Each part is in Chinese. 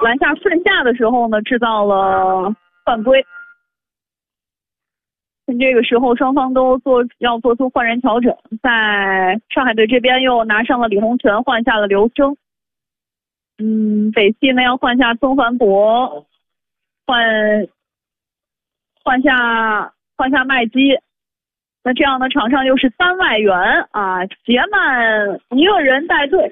篮下顺下的时候呢，制造了犯规。这个时候双方都要做出换人调整，在上海队这边又拿上了李洪权，换下了刘铮。北系呢要换下曾凡博，换下麦基。那这样呢，场上又是3外援啊，杰曼一个人带队。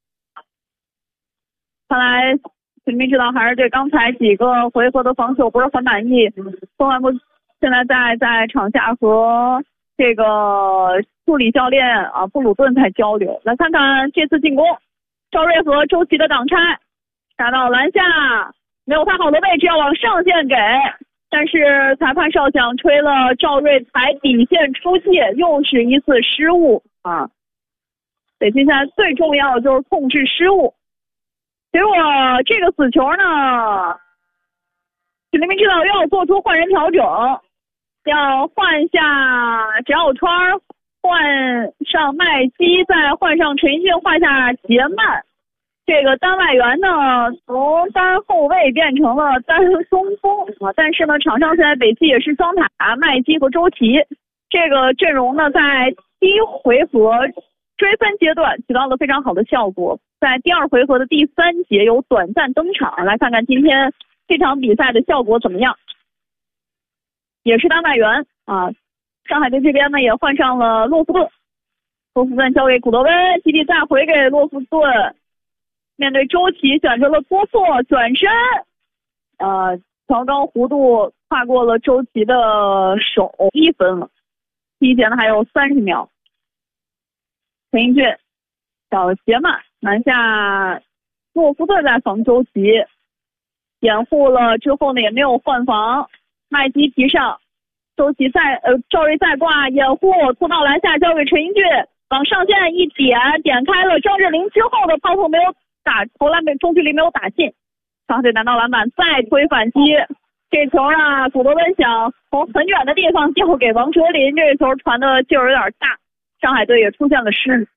看来徐明指导还是对刚才几个回合的防守不是很满意。曾凡博现在在场下和这个助理教练啊布鲁顿在交流。来看看这次进攻，赵睿和周琦的挡拆，打到篮下，没有太好的位置，要往上线给，但是裁判哨响吹了赵睿踩底线出界，又是一次失误啊！北京现在最重要的就是控制失误。结果这个死球呢，许黎明指导又要做出换人调整，要换下翟小川，换上麦基，再换上陈奕迅，换下杰曼。这个单外援呢，从单后卫变成了单中锋啊，但是呢，场上现在北汽也是双塔，麦基和周琦这个阵容呢，在第一回合追分阶段起到了非常好的效果，在第2回合的第3节有短暂登场，来看看今天这场比赛的效果怎么样。也是单外援啊，上海队这边呢也换上了洛夫顿，洛夫顿交给古德温，基地再回给洛夫顿。面对周琦选择了托错转身，调高弧度跨过了周琦的手，1分了。第一节呢还有30秒。陈奕迅小杰曼篮下，洛夫顿在防周琦，掩护了之后呢也没有换防，麦基提上，周琦赵睿再挂掩护，拖到篮下交给陈奕迅，往上线一点开了张镇麟之后的抛投没有打，投篮中距离没有打进，上海队拿到篮板再推反击，这球啊古德温想从很远的地方交给王哲林，这个球传的劲儿有点大，上海队也出现了失误。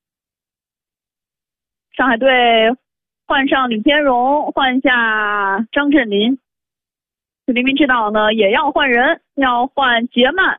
上海队换上李天荣，换下张镇麟。许黎明指导呢也要换人，要换杰曼。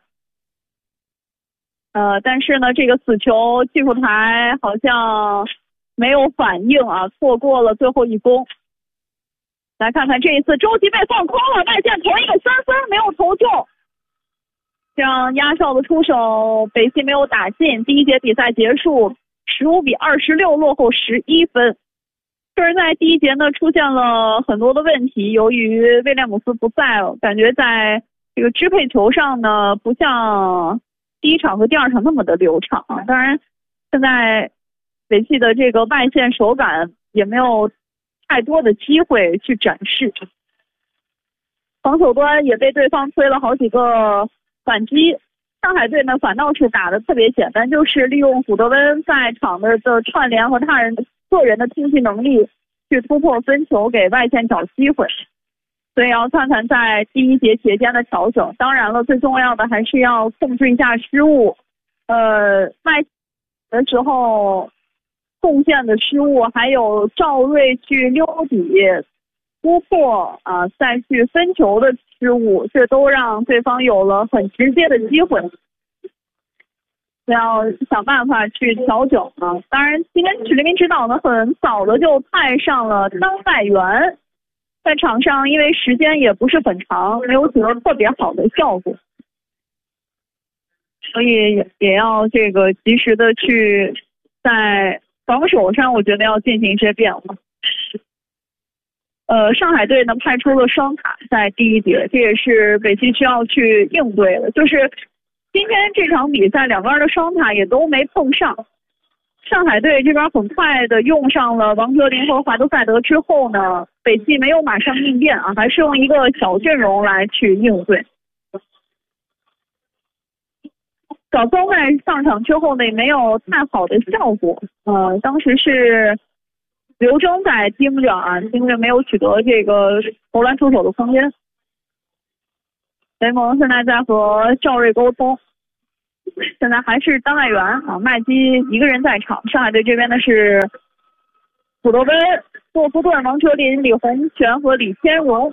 但是呢这个死球技术台好像没有反应啊，错过了最后一攻。来看看这一次周琦被放空了，外线投一个3分没有投中，这样压哨的出手北系没有打进。第一节比赛结束15-26，落后11分。就是在第一节呢出现了很多的问题，由于威廉姆斯不在了，感觉在这个支配球上呢不像第一场和第2场那么的流畅啊。当然现在北系的这个外线手感也没有太多的机会去展示，防守端也被对方推了好几个反击。上海队呢反倒是打得特别简单，就是利用古德温在场的串联和他人个人的突击能力去突破分球，给外线找机会。所以要看看在第一节节间的调整，当然了最重要的还是要控制一下失误。外的时候贡献的失误，还有赵睿去溜底突破再去分球的失误，这都让对方有了很直接的机会，要想办法去调整啊。当然今天许黎明指导呢很早的就派上了单外援，在场上因为时间也不是很长，没有取得特别好的效果，所以也要这个及时的去在防守上我觉得要进行一些变化。上海队呢派出了双塔在第一节，这也是北京需要去应对的，就是今天这场比赛两边的双塔也都没碰上。上海队这边很快的用上了王哲林和华德赛德之后呢，北汽没有马上应变啊，还是用一个小阵容来去应对。小松在上场之后呢也没有太好的效果，当时是刘铮在盯着没有取得这个投篮出手的空间。雷蒙现在在和赵睿沟通，现在还是单外援啊，麦基一个人在场。上海队这边的是古德温洛夫顿、王哲林、李洪权和李天荣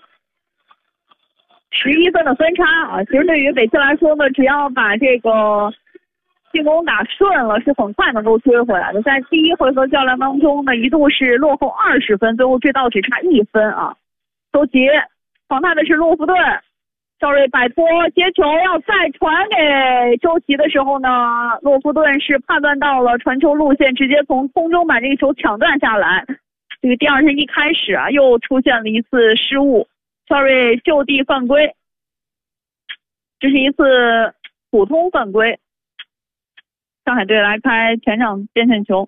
，11分的分差啊。其实对于北汽来说呢，只要把这个进攻打顺了，是很快能够追回来的。在第一回合较量当中呢，一度是落后20分，最后追到只差1分啊。周琦防他的是洛夫顿，赵睿摆脱接球要再传给周琦的时候呢，洛夫顿是判断到了传球路线，直接从空中把这个球抢断下来。这个第二阵一开始啊，又出现了一次失误，赵睿就地犯规，这是一次普通犯规。上海队来开前场边线球，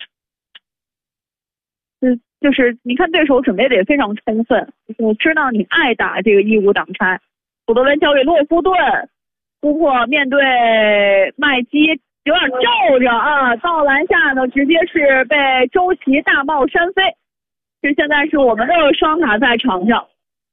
就是你看对手准备的也非常充分，我知道你爱打这个义无挡拆。古德温交给洛夫顿，突破面对麦基有点皱着啊，到篮下呢直接是被周琦大帽扇飞。这现在是我们的双塔在场上，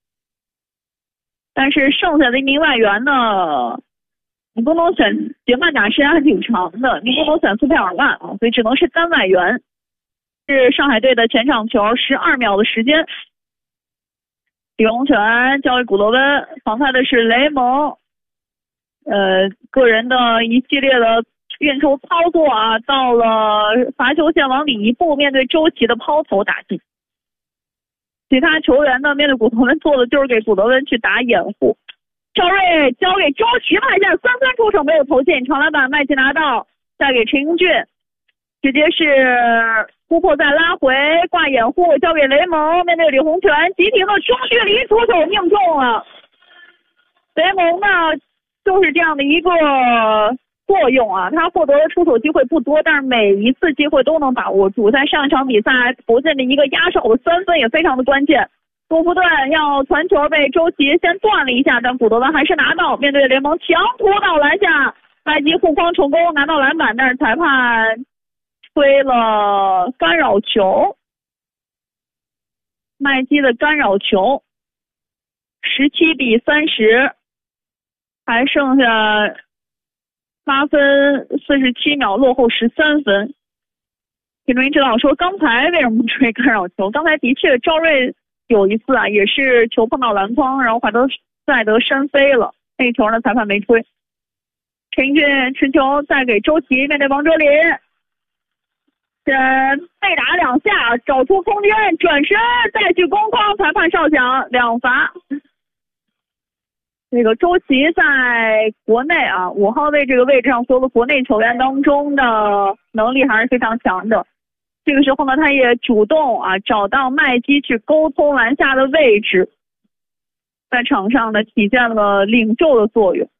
但是剩下的一名外援呢，你不能选杰曼打时间还挺长的，你不能选苏佩尔曼啊，所以只能是单外援。是上海队的前场球，12秒的时间。李洪权交给古德温，防他的是雷蒙。个人的一系列的运球操作啊，到了罚球线往里一步，面对周琦的抛投打进。其他球员呢，面对古德温做的就是给古德温去打掩护。赵睿交给周琦，外线3分出手没有投进，长篮板麦奇拿到，再给陈英俊，直接是突破再拉回挂掩护，交给雷蒙，面对李洪权，急停的中距离出手命中了。雷蒙呢，就是这样的一个作用啊，他获得的出手机会不多，但是每一次机会都能把握住。在上一场比赛投进的一个压哨的3分也非常的关键。洛夫顿要传球被周琦先断了一下，但古德温还是拿到，面对联盟强突到篮下，麦基护框成功拿到篮板，但是裁判吹了干扰球，麦基的干扰球，17比30，还剩下8分47秒，落后13分。评论员指导说，刚才为什么不吹干扰球？刚才的确赵睿有一次啊，也是球碰到篮筐，然后怀德赛德扇飞了，那个球呢裁判没吹。陈英俊持球再给周琦，面对王哲林，被打2下，找出空间，转身再去攻框，裁判哨响2罚。这个周琦在国内啊，5号位这个位置上，所有的国内球员当中的能力还是非常强的。这个时候呢，他也主动啊找到麦基去沟通篮下的位置，在场上呢体现了领袖的作用。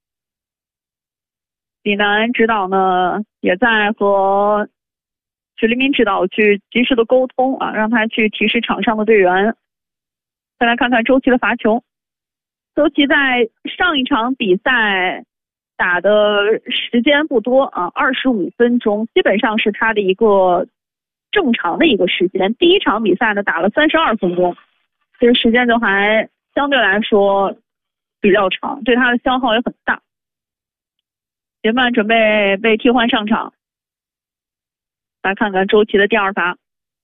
李楠指导呢也在和许立民指导去及时的沟通啊，让他去提示场上的队员。再来看看周琦的罚球，周琦在上一场比赛打的时间不多啊，25分钟，基本上是他的一个正常的一个时间。第一场比赛呢打了32分钟，这个时间就还相对来说比较长，对他的消耗也很大。杰曼准备被替换上场，来看看周琦的第2罚。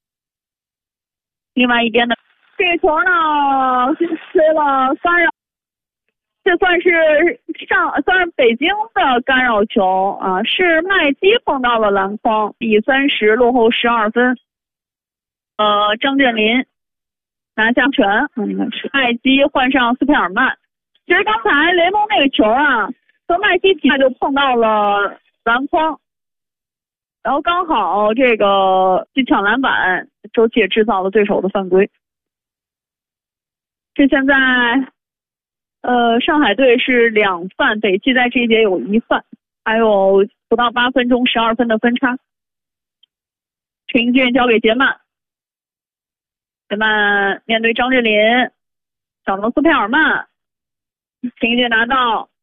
另外一边的这个球呢吹了干扰，这算是北京的干扰球啊，是麦基碰到了篮筐，比30落后12分。张镇麟拿下权，是麦基换上斯佩尔曼。其实刚才雷蒙那个球啊，和麦基体就碰到了篮筐，然后刚好这个去抢篮板，周琦也制造了对手的犯规。这现在上海队是2犯，北汽在这一节有1犯，还有不到8分钟12分的分差。陈英俊交给杰曼，杰曼面对张镇麟，找到斯佩尔曼，陈英俊拿到，